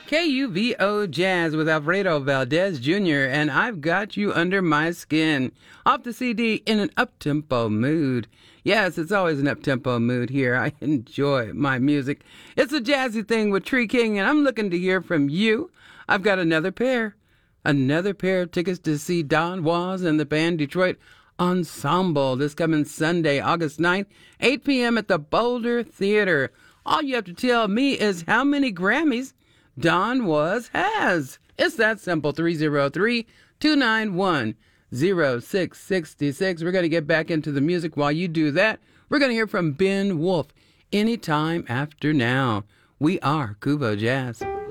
KUVO Jazz with Alfredo Valdez Jr., and I've got you under my skin. Off the CD in an up-tempo mood. Yes, it's always an up-tempo mood here. I enjoy my music. It's a jazzy thing with Tree King, and I'm looking to hear from you. I've got another pair of tickets to see Don Was and the band Detroit Ensemble this coming Sunday, August 9th, 8 p.m. at the Boulder Theater. All you have to tell me is how many Grammys Don Was has. It's that simple. 303-291-0666. We're going to get back into the music. While you do that, we're going to hear from Ben Wolf anytime after now. We are Kuvo Jazz.